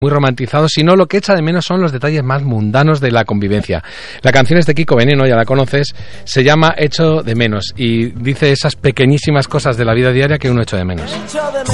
muy romantizado, sino lo que echa de menos son los detalles más mundanos de la convivencia. La canción es de Kiko Veneno, ya la conoces, se llama Echo de menos y dice esas pequeñísimas cosas de la vida diaria que uno echa de menos.